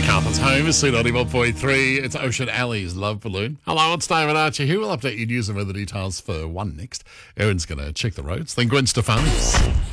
Carpenter's home is C91.3. It's Ocean Alley's Love Balloon. Hello, it's David Archer here. We'll update you news and weather details for one next. Erin's going to check the roads. Then Gwen Stefani.